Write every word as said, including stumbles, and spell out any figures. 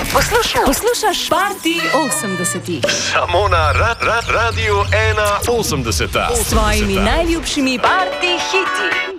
Poslušaj, poslušaš Party osemdesetih. Samo na ra- ra- Radiu ena osemdeset. S svojimi najljubšimi party hiti.